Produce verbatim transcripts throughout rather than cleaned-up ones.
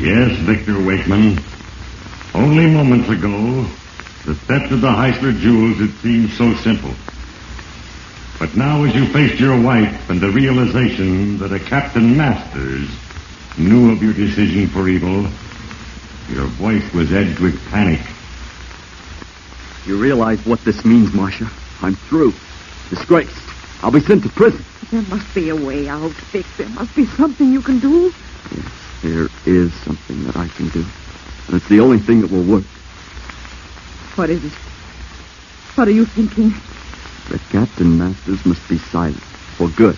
Yes, Victor Wakeman. Only moments ago, the theft of the Heisler jewels had seemed so simple. But now as you faced your wife and the realization that a Captain Masters knew of your decision for evil, your voice was edged with panic. You realize what this means, Marcia? I'm through. Disgraced. I'll be sent to prison. There must be a way out, Vic. There must be something you can do. Yes, there is something that I can do. And it's the only thing that will work. What is it? What are you thinking? That Captain Masters must be silent. For good.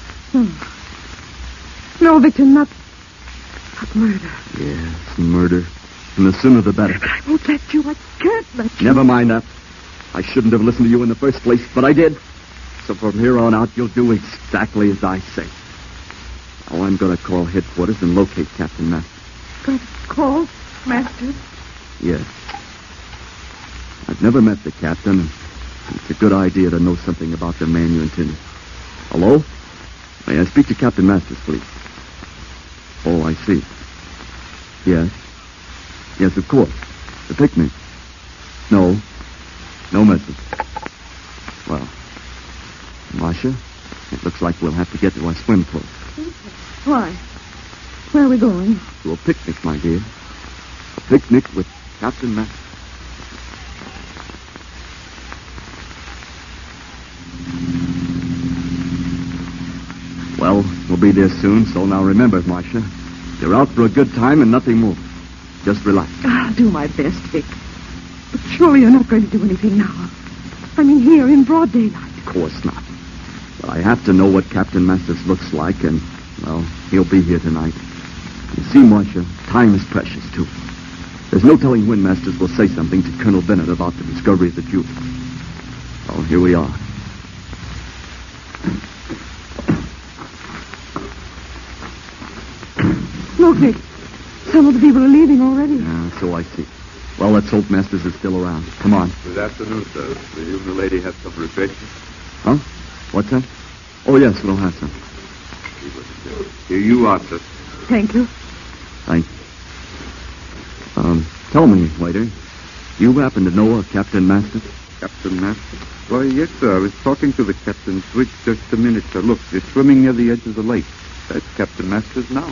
Hmm. No, Victor, not... not murder. Yes, murder. And the sooner the better. I won't let you. I can't let you. Never mind that. I shouldn't have listened to you in the first place, but I did. So from here on out, you'll do exactly as I say. Now I'm going to call headquarters and locate Captain Masters. Going to call Masters? Yes. I've never met the captain, and it's a good idea to know something about the man you intended. Hello? May I speak to Captain Masters, please? Oh, I see. Yes. Yes, of course. The picnic. No. No message. Well, Marcia, it looks like we'll have to get to our swim clothes. Why? Where are we going? To a picnic, my dear. A picnic with Captain Masters. Well, we'll be there soon, so now remember, Marcia, you're out for a good time and nothing more. Just relax. I'll do my best, Vic. But surely you're not going to do anything now. I mean, here in broad daylight. Of course not. But I have to know what Captain Masters looks like, and, well, he'll be here tonight. You see, Marcia, time is precious, too. There's no telling when Masters will say something to Colonel Bennett about the discovery of the jewels. Well, here we are. Look, Vic. Some of the people are leaving already. Yeah, so I see. Well, let's hope Masters is still around. Come on. Good afternoon, sir. Will you and the lady have some refreshments? Huh? What's that? Oh, yes, we'll have some. Here you are, sir. Thank you. Thank you. Um, tell me, waiter, you happen to know a Captain Masters? Captain Masters? Why, yes, sir. I was talking to the captain's switch just a minute, sir. Look, they're swimming near the edge of the lake. That's Captain Masters now.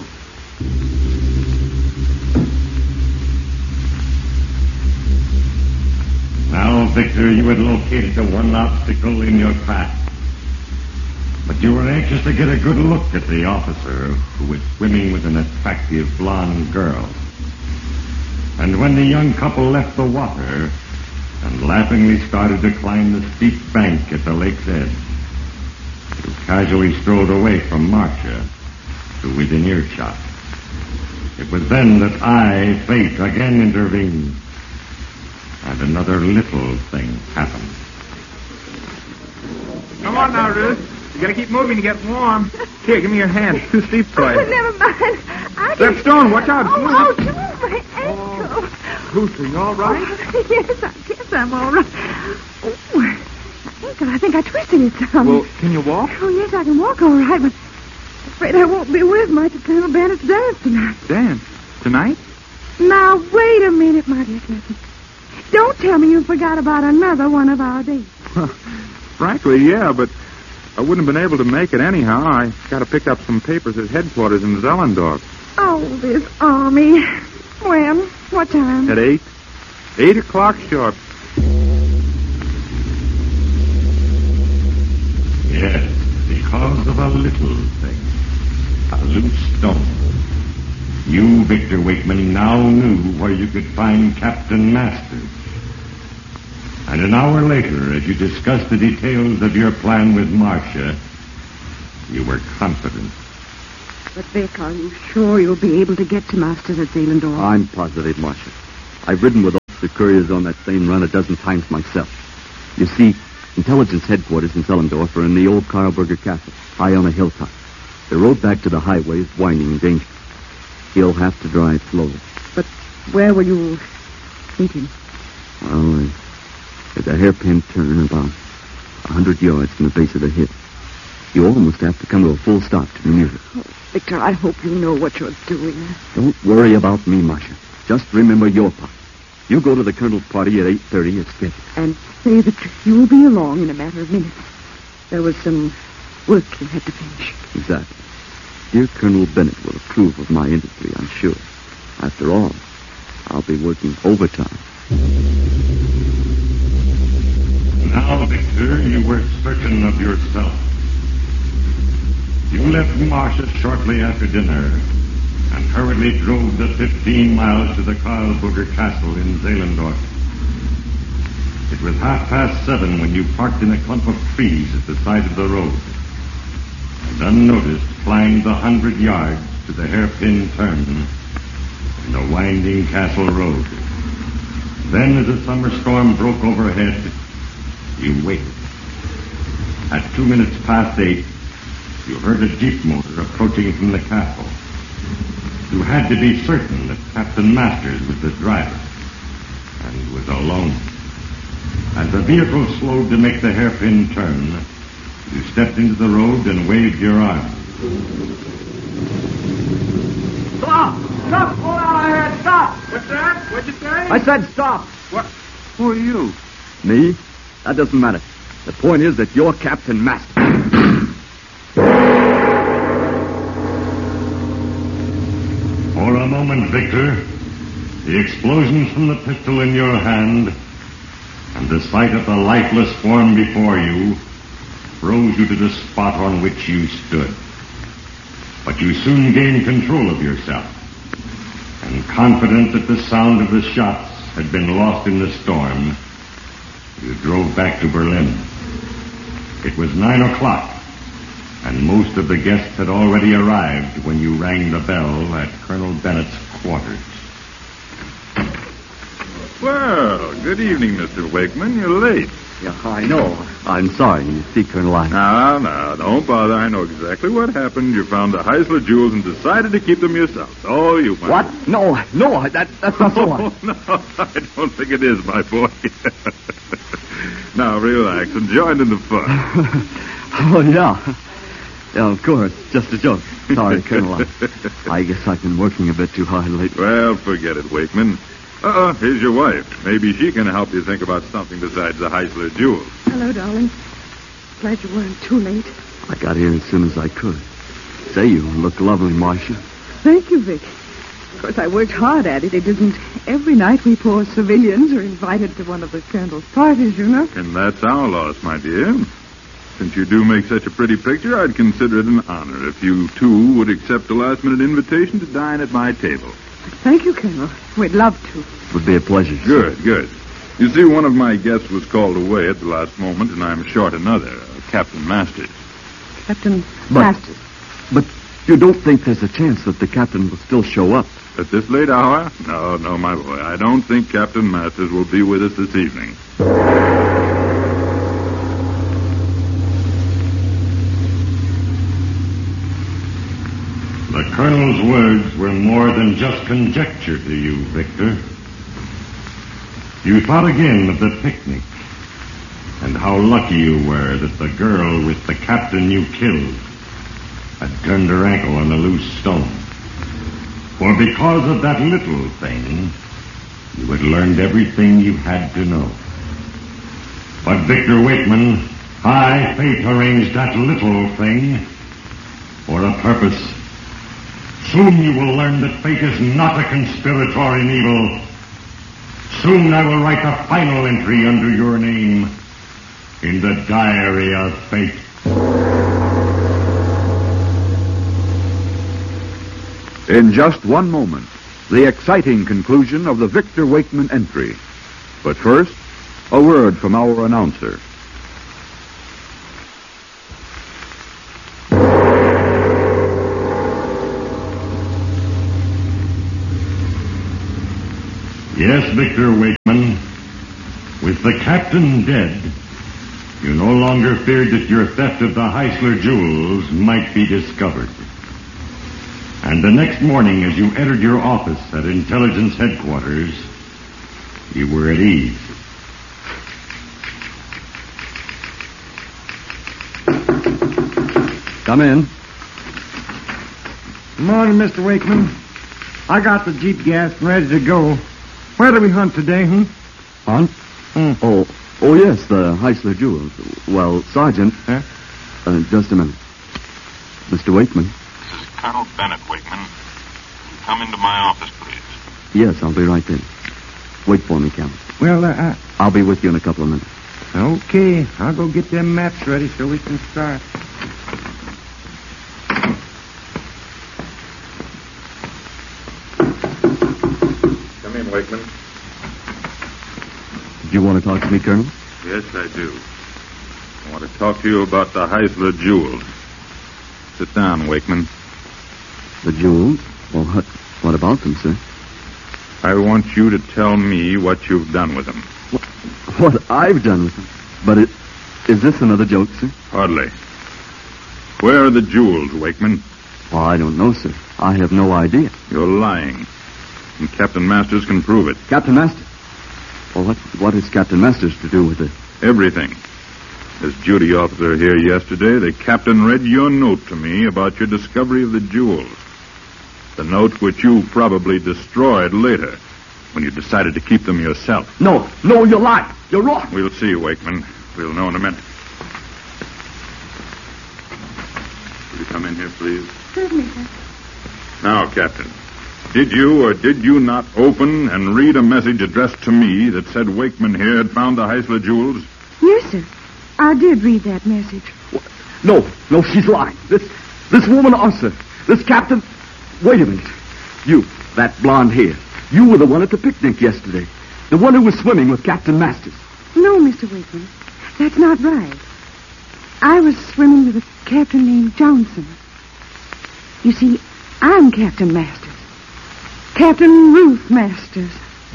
Now, Victor, you had located the one obstacle in your path. But you were anxious to get a good look at the officer who was swimming with an attractive blonde girl. And when the young couple left the water and laughingly started to climb the steep bank at the lake's edge, you casually strolled away from Marcia to within earshot. It was then that I, fate, again intervened. And another little thing happened. Come on now, Ruth. You gotta keep moving to get warm. Here, give me your hand. It's too steep for you. Oh, never mind. I Step Stone, watch out. Oh, oh, oh, my ankle. Ruth, are you all right? Oh, yes, I guess I'm all right. Oh, my ankle, I think I twisted it some. Well, can you walk? Oh, yes, I can walk all right, but I'm afraid I won't be with much at Colonel Bennett's dance tonight. Dance? Tonight? Now, wait a minute, my dear cousin. Don't tell me you forgot about another one of our dates. Frankly, yeah, but I wouldn't have been able to make it anyhow. I got to pick up some papers at headquarters in Zellendorf. Oh, this army. When? What time? At eight. Eight o'clock sharp. Yes, because of a little thing. A loose stone. You, Victor Wakeman, now knew where you could find Captain Masters. And an hour later, as you discussed the details of your plan with Marcia, you were confident. But, Vic, are you sure you'll be able to get to Masters at Zehlendorf? I'm positive, Marcia. I've ridden with the couriers on that same run a dozen times myself. You see, intelligence headquarters in Zehlendorf are in the old Karlberger Castle, high on a hilltop. The road back to the highway is winding and dangerous. He'll have to drive slowly. But where were you thinking? Well, uh, there's a hairpin turn about a hundred yards from the base of the hill. You almost have to come to a full stop to the music. Oh, Victor, I hope you know what you're doing. Don't worry about me, Marcia. Just remember your part. You go to the colonel's party at eight thirty as scheduled. And say that you will be along in a matter of minutes. There was some work you had to finish. Exactly. Dear Colonel Bennett will approve of my industry, I'm sure. After all, I'll be working overtime. Now, Victor, you were certain of yourself. You left Marcia shortly after dinner and hurriedly drove the fifteen miles to the Karlsburger Castle in Zehlendorf. It was half past seven when you parked in a clump of trees at the side of the road and unnoticed climbed the hundred yards to the hairpin turn in the winding castle road. Then, as a summer storm broke overhead, you waited. At two minutes past eight, you heard a jeep motor approaching from the castle. You had to be certain that Captain Masters was the driver and was alone. As the vehicle slowed to make the hairpin turn, you stepped into the road and waved your arm. Stop! Stop! Pull out ahead! Stop! What's that? What'd you say? I said stop. What? Who are you? Me? That doesn't matter. The point is that you're Captain Masters. For a moment, Victor, the explosions from the pistol in your hand and the sight of the lifeless form before you froze you to the spot on which you stood. But you soon gained control of yourself, and confident that the sound of the shots had been lost in the storm, you drove back to Berlin. It was nine o'clock, and most of the guests had already arrived when you rang the bell at Colonel Bennett's quarters. Well, good evening, Mister Wakeman. You're late. Yeah, I know. I'm sorry. You see, Colonel, I... No, no, don't bother. I know exactly what happened. You found the Heisler jewels and decided to keep them yourself. Oh, you... My What? boy. No, no, that, that's not so. Oh, no, I don't think it is, my boy. Now, relax and join in the fun. Oh, yeah. Yeah, of course. Just a joke. Sorry, Colonel. I, I guess I've been working a bit too hard lately. Well, forget it, Wakeman. Uh-uh, here's your wife. Maybe she can help you think about something besides the Heisler jewels. Hello, darling. Glad you weren't too late. I got here as soon as I could. Say, you look lovely, Marcia. Thank you, Vic. Of course, I worked hard at it. It isn't every night we poor civilians are invited to one of the colonel's parties, you know. And that's our loss, my dear. Since you do make such a pretty picture, I'd consider it an honor if you, too, would accept a last-minute invitation to dine at my table. Thank you, Colonel. We'd love to. It would be a pleasure. Good, good. You see, one of my guests was called away at the last moment, and I'm short another, uh, Captain Masters. Captain But- Masters. But you don't think there's a chance that the captain will still show up? At this late hour? No, no, my boy. I don't think Captain Masters will be with us this evening. The colonel's words were more than just conjecture to you, Victor. You thought again of the picnic and how lucky you were that the girl with the captain you killed had turned her ankle on a loose stone. For because of that little thing, you had learned everything you had to know. But Victor Wakeman, high fate arranged that little thing for a purpose. Soon you will learn that fate is not a conspirator in evil. Soon I will write the final entry under your name in the diary of fate. In just one moment, the exciting conclusion of the Victor Wakeman entry. But first, a word from our announcer. Yes, Victor Wakeman, with the captain dead, you no longer feared that your theft of the Heisler jewels might be discovered. And the next morning, as you entered your office at intelligence headquarters, you were at ease. Come in. Morning, Mister Wakeman. I got the Jeep gassed and ready to go. Where do we hunt today, hmm? Hunt? Hmm. Oh, oh yes, the Heisler Jewels. Well, Sergeant. Huh? Uh, just a minute. Mister Wakeman. This is Colonel Bennett, Wakeman. Come into my office, please. Yes, I'll be right there. Wait for me, Captain. Well, uh, uh, I'll be with you in a couple of minutes. okay. I'll go get them maps ready so we can start. Come in, Wakeman. Did you want to talk to me, Colonel? Yes, I do. I want to talk to you about the Heisler Jewels. Sit down, Wakeman. The jewels? Well, what, what about them, sir? I want you to tell me what you've done with them. What, what I've done with them? But it, is this another joke, sir? Hardly. Where are the jewels, Wakeman? Well, I don't know, sir. I have no idea. You're lying. And Captain Masters can prove it. Captain Masters? Well, what, what is Captain Masters to do with it? Everything. As duty officer here yesterday, the captain read your note to me about your discovery of the jewels. The note which you probably destroyed later when you decided to keep them yourself. No, no, you're lying. You're wrong. We'll see, Wakeman. We'll know in a minute. Will you come in here, please? Certainly, sir. Now, Captain, did you or did you not open and read a message addressed to me that said Wakeman here had found the Heisler jewels? Yes, sir. I did read that message. No, no, she's lying. This, this woman, Arthur, this captain... Wait a minute. You, that blonde hair. You were the one at the picnic yesterday. The one who was swimming with Captain Masters. No, Mister Wakeman. That's not right. I was swimming with a captain named Johnson. You see, I'm Captain Masters. Captain Ruth Masters.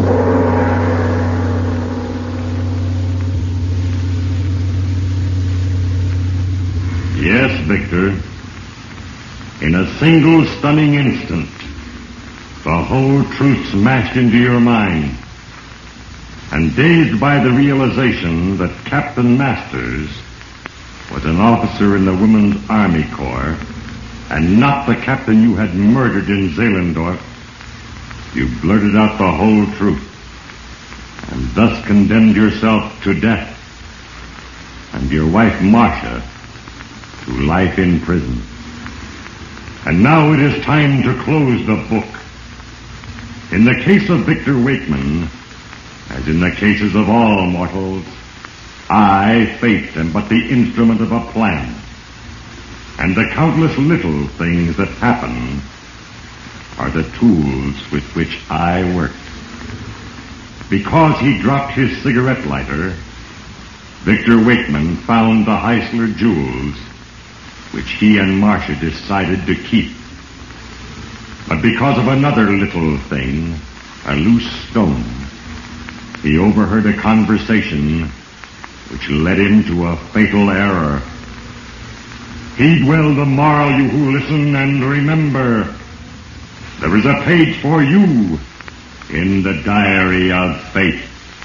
Yes, Victor. In a single stunning instant, the whole truth smashed into your mind. And dazed by the realization that Captain Masters was an officer in the Women's Army Corps and not the captain you had murdered in Zehlendorf, you blurted out the whole truth and thus condemned yourself to death and your wife, Marcia, to life in prison. And now it is time to close the book. In the case of Victor Wakeman, as in the cases of all mortals, I, fate, am but the instrument of a plan. And the countless little things that happen are the tools with which I work. Because he dropped his cigarette lighter, Victor Wakeman found the Heisler jewels, which he and Marcia decided to keep. But because of another little thing, a loose stone, he overheard a conversation which led him to a fatal error. Heed well the moral, you who listen, and remember, there is a page for you in the diary of fate.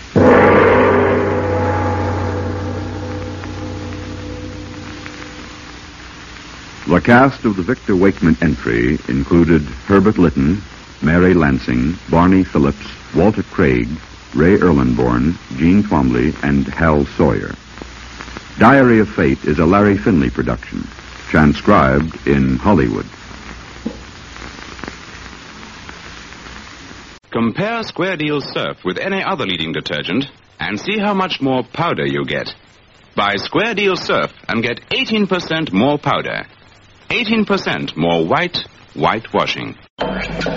The cast of the Victor Wakeman entry included Herbert Lytton, Mary Lansing, Barney Phillips, Walter Craig, Ray Erlenborn, Gene Twombly, and Hal Sawyer. Diary of Fate is a Larry Finley production, transcribed in Hollywood. Compare Square Deal Surf with any other leading detergent and see how much more powder you get. Buy Square Deal Surf and get eighteen percent more powder. eighteen percent more white, white washing.